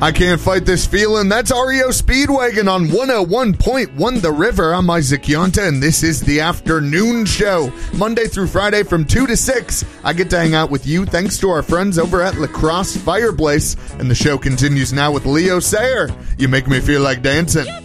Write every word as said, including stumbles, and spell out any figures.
I can't fight this feeling. That's R E O Speedwagon on one oh one point one The River. I'm Isaac Yonta, and this is the afternoon show. Monday through Friday from two to six. I get to hang out with you thanks to our friends over at Lacrosse Fireplace. And the show continues now with Leo Sayer. You make me feel like dancing.